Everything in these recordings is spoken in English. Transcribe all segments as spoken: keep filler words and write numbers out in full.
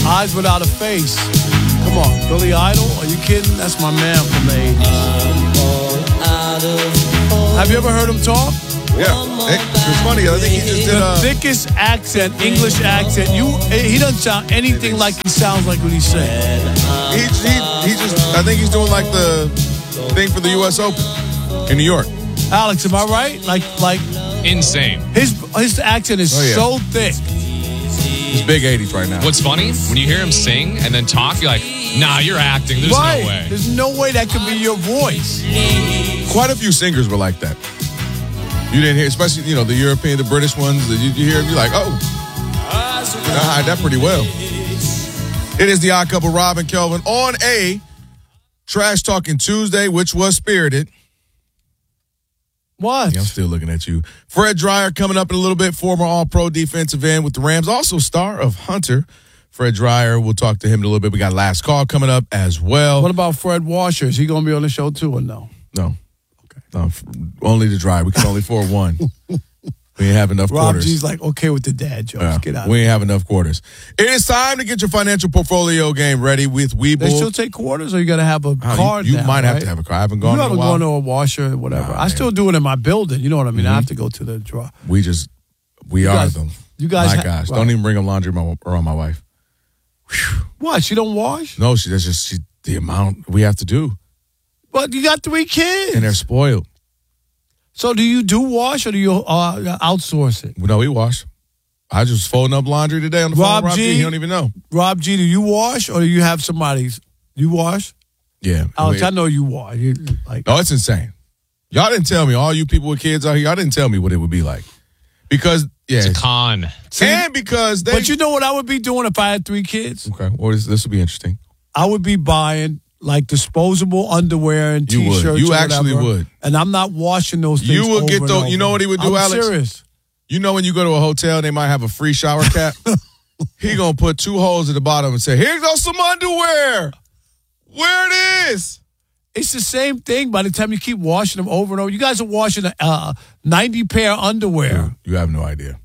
Eyes Without a Face. Come on, Billy Idol? Are you kidding? That's my man from the eighties. Have you ever heard him talk? Yeah, it's funny. I think he just did the uh, thickest accent, English accent. You, he doesn't sound anything like he sounds like when he's saying. He, he, he just. I think he's doing like the thing for the U S Open in New York. Alex, am I right? Like, like insane. His his accent is oh, yeah. so thick. He's big eighties right now. What's funny when you hear him sing and then talk, you're like, nah, you're acting. There's right. no way. There's no way that could be your voice. Quite a few singers were like that. You didn't hear, especially, you know, the European, the British ones, that you, you hear, you're like, oh, you know, I hide that pretty well. It is the Odd Couple, Rob and Kelvin, on a Trash Talking Tuesday, which was spirited. What? Yeah, I'm still looking at you. Fred Dryer coming up in a little bit, former All-Pro defensive end with the Rams, also star of Hunter. Fred Dryer, we'll talk to him in a little bit. We got Last Call coming up as well. What about Fred Washer? Is he going to be on the show too or no? No. No, only the Dryer. We can only afford one. We ain't have enough Rob quarters. G's like, okay with the dad jokes. Yeah, Get out. We ain't have enough quarters. It is time to get your financial portfolio game ready with Webull. They still take quarters, or you got to have a Oh, card? You, you now, might have right? to have a card. I haven't gone You in a haven't while. gone to a washer or whatever. Nah, I man. still do it in my building. You know what I mean? Mm-hmm. I have to go to the draw. We just, we You are guys- them. you guys My ha- gosh. right. Don't even bring them laundry my- around my wife. What? She don't wash? No, she, that's just she, the amount we have to do. But you got three kids. And they're spoiled. So do you do wash or do you uh, outsource it? No, we wash. I just folding up laundry today on the Rob phone. Rob G, G, he don't even know. Rob G, do you wash or do you have somebody's? You wash? Yeah. Alex, Wait. I know you wash. You, like, No, it's insane. Y'all didn't tell me, all you people with kids out here, y'all didn't tell me what it would be like. Because, yeah. It's a con. And because they. But you know what I would be doing if I had three kids? Okay, well, this, this will be interesting. I would be buying like disposable underwear and You would. t-shirts. You or actually whatever, would. And I'm not washing those things. You would over get and those. over. You know what he would do, I'm Alex? Serious. You know when you go to a hotel, they might have a free shower cap. He gonna put two holes at the bottom and say, "Here goes some underwear. Where it is." It's the same thing. By the time you keep washing them over and over, you guys are washing a uh, ninety pair of underwear. You have no idea.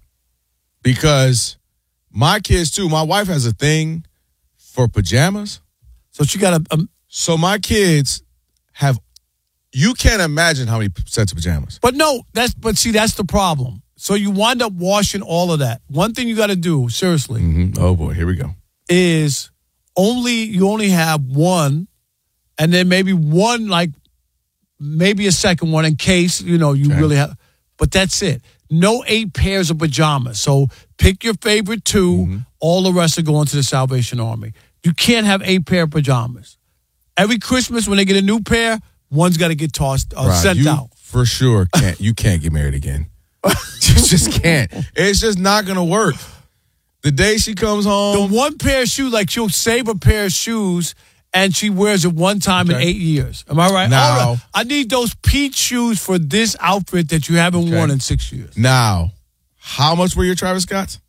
Because my kids too. My wife has a thing for pajamas. So she got a. Um, So my kids have. You can't imagine how many sets of pajamas. but no, that's but see that's the problem. So you wind up washing all of that. One thing you got to do, seriously, Mm-hmm. Oh boy, here we go. is only you only have one, and then maybe one like maybe a second one in case you know you Okay. really have. But that's it. No eight pairs of pajamas. So pick your favorite two. Mm-hmm. All the rest are going to the Salvation Army. You can't have eight pair of pajamas. Every Christmas when they get a new pair, one's got to get tossed, uh, Right, sent you out. For sure can't. You can't get married again. You just can't. It's just not gonna work. The day she comes The home, one pair of shoes, like she'll save a pair of shoes and she wears it one time Okay. in eight years. Am I right? Now- Hold on. I need those peach shoes for this outfit that you haven't Okay. worn in six years. now, how much were your Travis Scotts?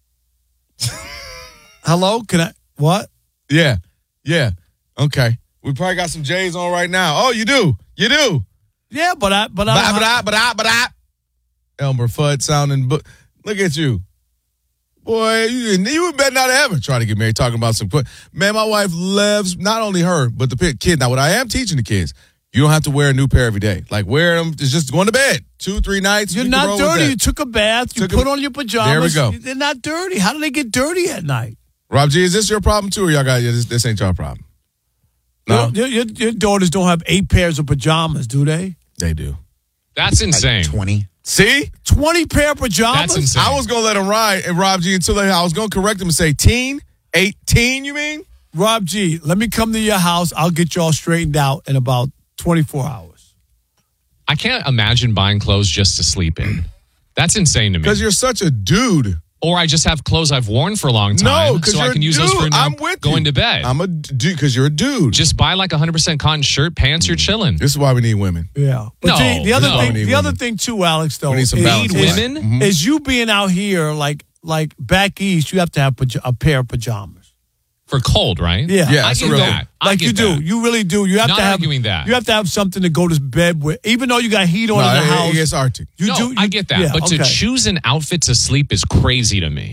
Hello? Can I? What? Yeah, yeah. Okay, we probably got some J's on right now. Oh, you do, you do. Yeah, but I, but I, Ba don't ba have- da ba da ba da. Elmer Fudd sounding, but look at you, boy. You you better not ever try to get married talking about some. Man, my wife loves not only her but the kid. Now, what I am teaching the kids, you don't have to wear a new pair every day. Like wear them, it's just going to bed two, three nights. You're you can not roll with dirty. that. You took a bath. You Took a- put on your pajamas. There we go. They're not dirty. How do they get dirty at night? Rob G, is this your problem too, or y'all got yeah, this? This ain't your problem. No, Your, your, your daughters don't have eight pairs of pajamas, do they? they do. That's insane. twenty. See, twenty pair of pajamas? That's insane. I was gonna let him ride, and Rob G until I was gonna correct him and say teen, eighteen. You mean? Rob G, let me come to your house. I'll get y'all straightened out in about twenty-four hours. I can't imagine buying clothes just to sleep in. That's insane to me. Because you're such a dude. Or I just have clothes I've worn for a long time, No, because so you're I can a use dude. those for now I'm with going you. to bed. I'm a dude because you're a dude. Just buy like a hundred percent cotton shirt, pants. You're chilling. This is why we need women. Yeah. But No, G, the other no. thing, We need the other women. thing too, Alex, though, We need some is, balance. Need in life. women? Mhm. is you being out here like like back east, you have to have paj- a pair of pajamas. For cold, right? Yeah. Yeah, I that's get a real that. I Like get you do, that. you really do. You have Not to have arguing that. You have to have something to go to bed with, even though you got heat on No, in the it- house. it gets Arctic. You no, do. You, I get that. yeah, but to okay. choose an outfit to sleep is crazy to me.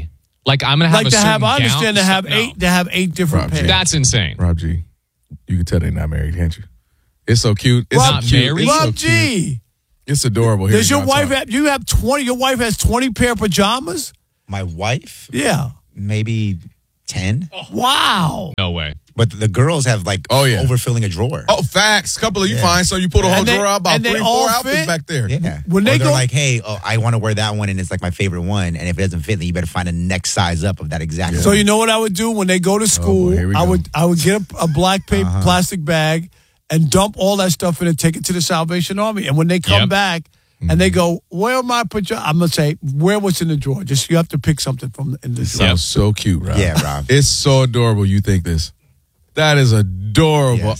Like I'm gonna have Like a to certain have, I understand to gown. have No. eight, to have eight different Rob, pairs. That's insane. Rob G, you can tell they're not married, can't you? It's so cute. It's Rob, so cute. married? It's so Rob cute. G, It's adorable. Here does you your go, wife talk. have? You have twenty. Your wife has twenty pair of pajamas. My wife, Yeah. maybe ten. Wow. No way. But the girls have like Oh, yeah. overfilling a drawer. Oh, facts. Couple of you Yeah. find so you pull the whole And they- drawer out, about and they three, all four outfits fit? back there. Yeah. When or they they're go- like, hey, oh, I want to wear that one and it's like my favorite one. And if it doesn't fit, then you better find a next size up of that exact So one. you know what I would do when they go to school? boy, here we I go. would I would get a, a black paper plastic bag and dump all that stuff in and take it to the Salvation Army. And when they come Yep. back and they go, "Where are my pajamas?" I'm gonna say, "Where what's in the drawer?" Just you have to pick something from the, in the drawer. Sounds so cute, Rob. Yeah, Rob. It's so adorable. You think this? That is adorable. Yes.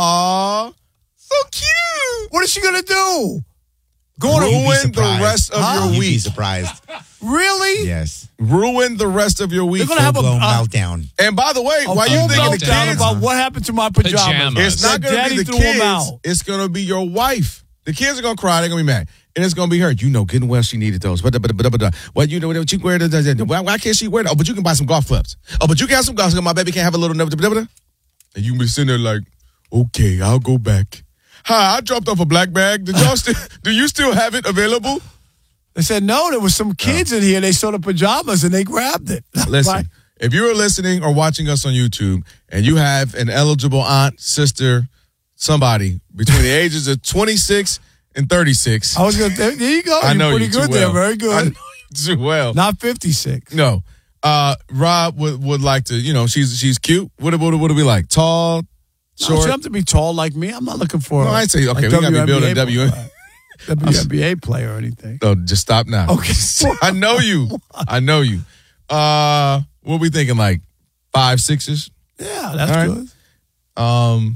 Aww, so cute. What is she gonna do? Go You'd be Ruin the surprised. rest of Huh? your You'd be week. surprised. Really? Yes. Ruin the rest of your week. They're gonna have a- Full-blown uh, meltdown. And by the way, A while you full thinking the meltdown kids, about what happened to my pajamas? Pajamas. it's not That going to daddy be the threw 'em kids. out. It's going to be your wife. The kids are going to cry. They're going to be mad. And it's going to be her. You know good and well she needed those. But, but, but, but, what you know, what you wear? Why, why can't she wear that? Oh, but you can buy some golf clubs. Oh, but you can have some golf clubs. My baby can't have a little. And you can be sitting there like, okay, I'll go back. Hi, I dropped off a black bag. Did y'all still? Do you still have it available? They said no. There was some kids in here. They saw the pajamas and they grabbed it. Listen, Right? if you're listening or watching us on YouTube and you have an eligible aunt, sister, somebody between the ages of twenty-six and thirty-six, I was gonna. There you go. I You're know pretty you good too there. well. Very I good. know you too well. Not fifty-six. No, uh, Rob would, would like to. You know, she's she's cute. What what what do we like? Tall, No, short. you have to be tall like me. I'm not looking for. No, a- I'd say, okay, a we gotta be building W N B A W- W N B A player or anything. No, just stop now. Okay. I know you. I know you. Uh, what we thinking? Like five sixes? Yeah, that's All right. good. Um,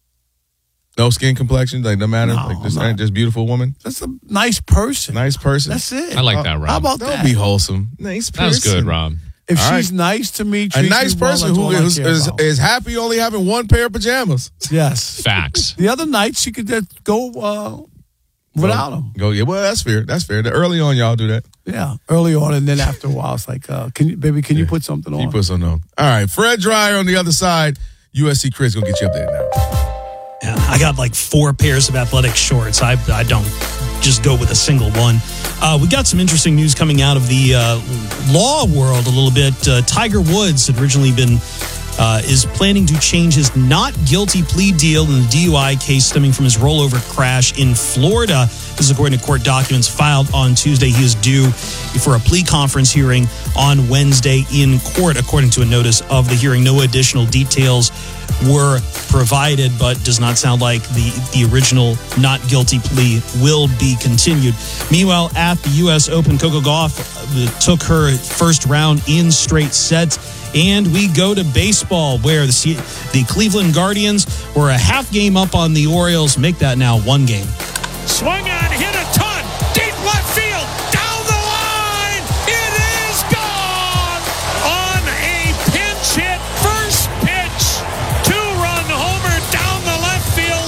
no skin complexion. Like no matter. No, like just no. just beautiful woman. That's a nice person. Nice person. That's it. I like that, Rob. How about Don't that? be wholesome. Nice person. That was good, Rob. if All she's nice to me, A treats nice me well, person that's who all I is, care is, about. is happy only having one pair of pajamas. Yes. Facts. The other night she could just go uh, without them. Go, yeah, well, that's fair. That's fair. The early on, y'all do that. Yeah, early on, and then after a while, it's like, uh, "Can you, baby, can you put something on?" You put something on. All right, Fred Dreyer on the other side. U S C Chris gonna get you updated now. Yeah, I got like four pairs of athletic shorts. I, I don't just go with a single one. Uh, we got some interesting news coming out of the uh, law world a little bit. Uh, Tiger Woods had originally been uh, is planning to change his not guilty plea deal in the D U I case stemming from his rollover crash in Florida. This is according to court documents filed on Tuesday. He is due for a plea conference hearing on Wednesday in court, according to a notice of the hearing. No additional details were provided, but does not sound like the, the original not guilty plea will be continued. Meanwhile, at the U S Open, Coco Gauff uh, took her first round in straight sets. And we go to baseball, where the, the Cleveland Guardians were a half game up on the Orioles. Make that now one game. Swung on, hit a ton, deep left field, down the line, it is gone! On a pinch hit, first pitch, two-run homer down the left field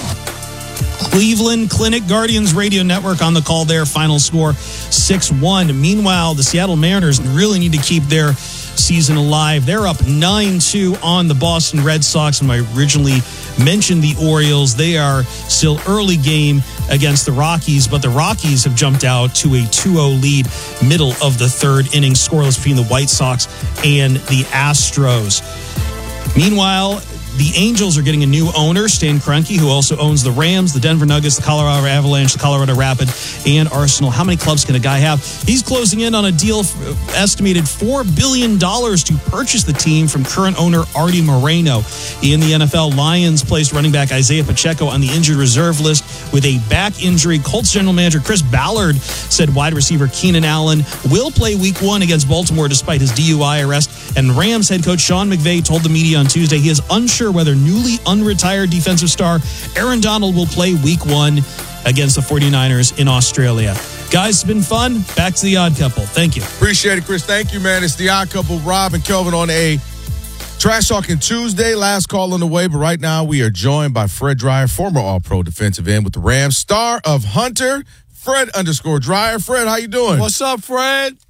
line. Cleveland Clinic Guardians Radio Network on the call there. Final score six one. Meanwhile, the Seattle Mariners really need to keep their season alive. They're up nine two on the Boston Red Sox. And I originally mentioned the Orioles. They are still early game against the Rockies, but the Rockies have jumped out to a two oh lead middle of the third inning, scoreless between the White Sox and the Astros. Meanwhile, the Angels are getting a new owner, Stan Kroenke, who also owns the Rams, the Denver Nuggets, the Colorado Avalanche, the Colorado Rapids, and Arsenal. How many clubs can a guy have? He's closing in on a deal estimated four billion dollars to purchase the team from current owner Artie Moreno. In the N F L, Lions placed running back Isaiah Pacheco on the injured reserve list with a back injury. Colts general manager Chris Ballard said wide receiver Keenan Allen will play week one against Baltimore despite his D U I arrest. And Rams head coach Sean McVay told the media on Tuesday he is unsure whether newly unretired defensive star Aaron Donald will play week one against the 49ers in Australia. Guys, it's been fun. Back to the Odd Couple. Thank you. Appreciate it, Chris. Thank you, man. It's the Odd Couple, Rob and Kelvin on a Trash Talking Tuesday. Last call on the way, but right now we are joined by Fred Dreyer, former All-Pro defensive end with the Rams, star of Hunter, Fred underscore Dreyer. Fred, how you doing? What's up, Fred?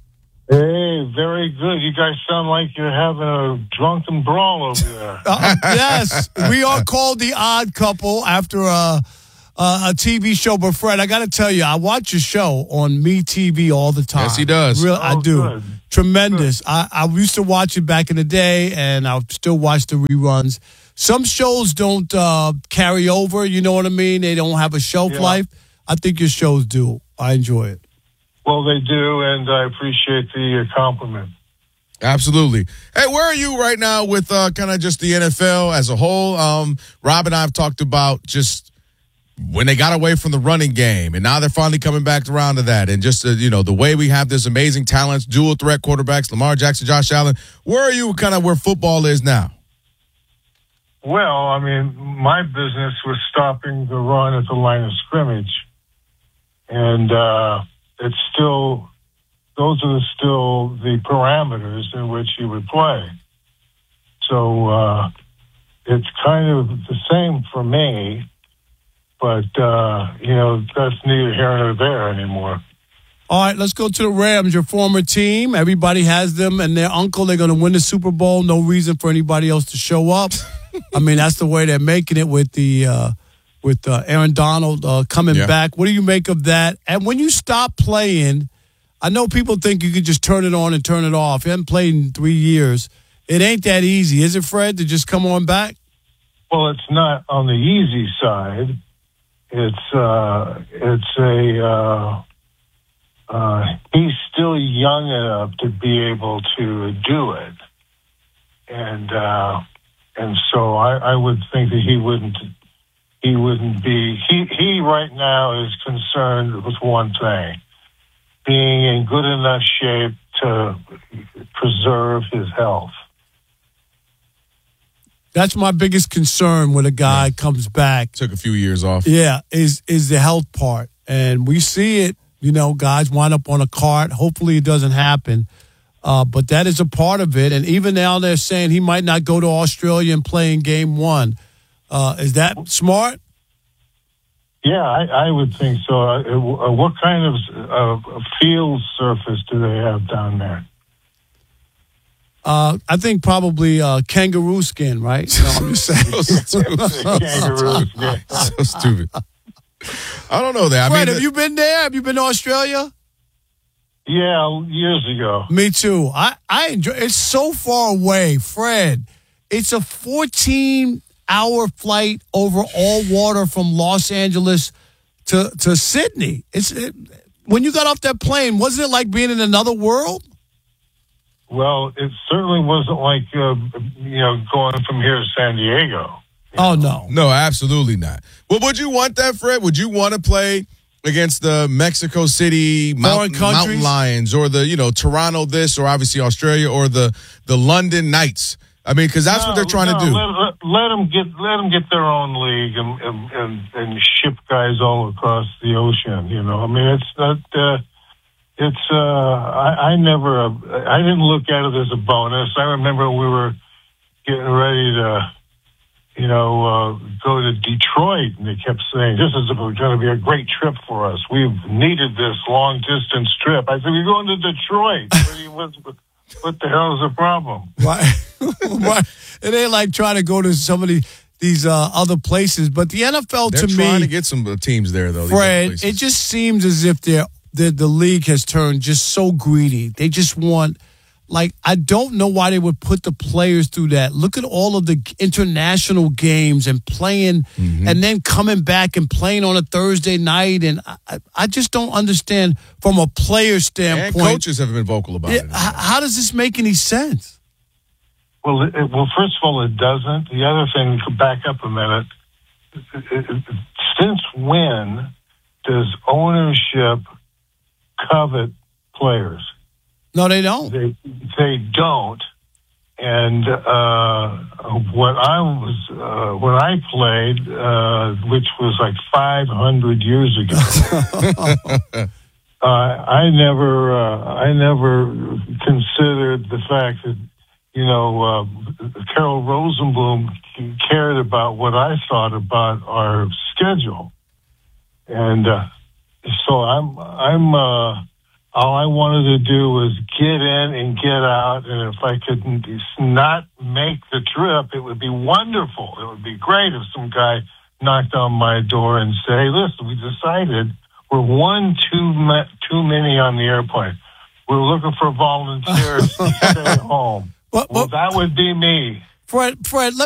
Hey, very good. You guys sound like you're having a drunken brawl over there. Uh, yes, we are called the Odd Couple after a, a, a T V show. But Fred, I got to tell you, I watch your show on MeTV all the time. Yes, he does. Real, Oh, I do. good. Tremendous. I, I used to watch it back in the day, and I still watch the reruns. Some shows don't uh, carry over. You know what I mean? They don't have a shelf Yeah. life. I think your shows do. I enjoy it. Well, they do, and I appreciate the uh, compliment. Absolutely. Hey, where are you right now with uh, kind of just the N F L as a whole? Um, Rob and I have talked about just when they got away from the running game, and now they're finally coming back around to that. And just, uh, you know, the way we have this amazing talents, dual threat quarterbacks, Lamar Jackson, Josh Allen. Where are you kind of where football is now? Well, I mean, my business was stopping the run at the line of scrimmage. And uh, it's still, those are still the parameters in which you would play. So uh, it's kind of the same for me, but, uh, you know, that's neither here nor there anymore. All right, let's go to the Rams, your former team. Everybody has them and their uncle. They're going to win the Super Bowl. No reason for anybody else to show up. I mean, that's the way they're making it with the uh, with uh, Aaron Donald uh, coming Yeah. back. What do you make of that? And when you stop playing, I know people think you can just turn it on and turn it off. You haven't played in three years. It ain't that easy, is it, Fred, to just come on back? Well, it's not on the easy side. It's uh, it's a uh, uh, he's still young enough to be able to do it, and uh, and so I, I would think that he wouldn't he wouldn't be he he right now is concerned with one thing: being in good enough shape to preserve his health. That's my biggest concern when a guy comes back. Took a few years off. Yeah, is is the health part. And we see it, you know, guys wind up on a cart. Hopefully it doesn't happen. Uh, but that is a part of it. And even now they're saying he might not go to Australia and play in game one. Uh, is that smart? Yeah, I, I would think so. Uh, uh, what kind of uh, field surface do they have down there? Uh, I think probably uh, kangaroo skin, right? No, I'm just saying. So stupid. Kangaroos, yeah. So stupid. I don't know that. I Fred, mean, have you been there? Have you been to Australia? Yeah, years ago. Me too. I, I enjoy it's so far away, Fred. It's a fourteen hour flight over all water from Los Angeles to, to Sydney. It's it, when you got off that plane, wasn't it like being in another world? Well, it certainly wasn't like, uh, you know, going from here to San Diego. Oh, no. no, absolutely not. Well, would you want that, Fred? Would you want to play against the Mexico City Mountain, countries? Mountain Lions or the, you know, Toronto this or obviously Australia or the, the London Knights? I mean, because that's No, what they're trying no, to do. Let, let, let them get let them get their own league and, and and and ship guys all across the ocean. You know, I mean, it's not. Uh, it's. Uh, I, I never. Uh, I didn't look at it as a bonus. I remember we were getting ready to, you know, uh, go to Detroit, and they kept saying, "This is going to be a great trip for us. We've needed this long distance trip." I said, "We're going to Detroit. What, do you, what, what the hell is the problem?" Why? Why? It ain't like trying to go to some of the, these uh, other places. But the N F L, They're to trying me, to get some teams there, though. these other Fred, places. it just seems as if they're, the the league has turned just so greedy. They just want, like, I don't know why they would put the players through that. Look at all of the international games and playing, Mm-hmm. and then coming back and playing on a Thursday night. And I, I just don't understand from a player and standpoint. coaches have been vocal about Yeah, it. h- how does this make any sense? Well, it, well, first of all, it doesn't. The other thing, to back up a minute, it- it- since when does ownership covet players? No, they don't. They they don't. And uh, when I was uh, when I played, uh, which was like five hundred years ago, uh, I never uh, I never considered the fact that, you know, uh, Carol Rosenblum cared about what I thought about our schedule, and uh, so I'm I'm uh, all I wanted to do was get in and get out. And if I could not make the trip, it would be wonderful. It would be great if some guy knocked on my door and said, hey, listen, we decided we're one too, ma- too many on the airplane. We're looking for volunteers to stay home. But, Well, but, that would be me. Fred, Fred, let